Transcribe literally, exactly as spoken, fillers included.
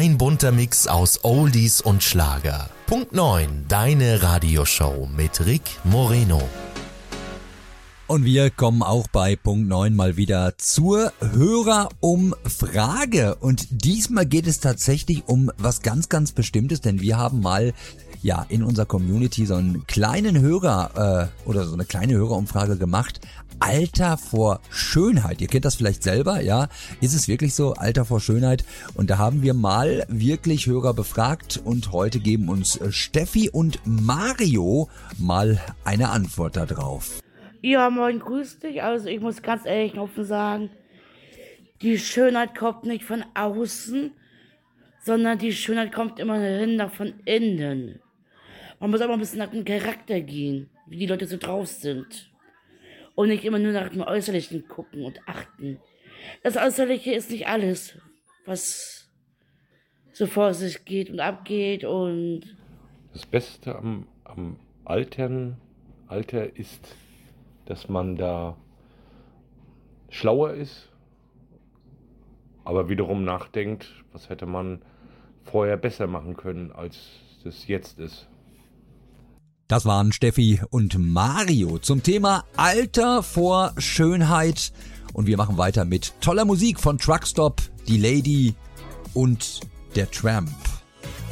Ein bunter Mix aus Oldies und Schlager. Punkt neun, deine Radioshow mit Rick Moreno. Und wir kommen auch bei Punkt neun mal wieder zur Hörerumfrage. Und diesmal geht es tatsächlich um was ganz, ganz Bestimmtes, denn wir haben mal ja in unserer Community so einen kleinen Hörer äh, oder so eine kleine Hörerumfrage gemacht. Alter vor Schönheit. Ihr kennt das vielleicht selber, ja? Ist es wirklich so? Alter vor Schönheit? Und da haben wir mal wirklich Hörer befragt und heute geben uns Steffi und Mario mal eine Antwort da drauf. Ja, moin, grüß dich. Also ich muss ganz ehrlich offen sagen, die Schönheit kommt nicht von außen, sondern die Schönheit kommt immer dahinter von innen. Man muss aber ein bisschen nach dem Charakter gehen, wie die Leute so drauf sind. Und nicht immer nur nach dem Äußerlichen gucken und achten. Das Äußerliche ist nicht alles, was so vor sich geht und abgeht. Und das Beste am, am Altern, Alter ist, dass man da schlauer ist, aber wiederum nachdenkt, was hätte man vorher besser machen können, als es jetzt ist. Das waren Steffi und Mario zum Thema Alter vor Schönheit. Und wir machen weiter mit toller Musik von Truckstop, Die Lady und der Tramp.